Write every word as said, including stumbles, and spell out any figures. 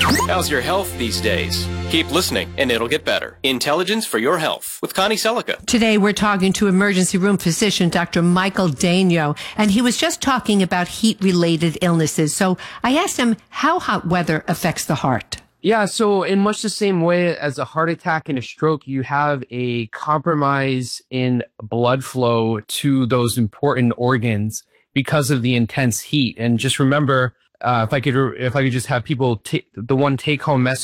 How's your health these days? Keep listening and it'll get better. Intelligence for your health with Connie Selica. Today we're talking to emergency room physician Doctor Michael Daigneault, and he was just talking about heat-related illnesses. So I asked him how hot weather affects the heart. Yeah, so in much the same way as a heart attack and a stroke, you have a compromise in blood flow to those important organs because of the intense heat. And just remember, uh, if I could, if I could just have people take the one take-home message.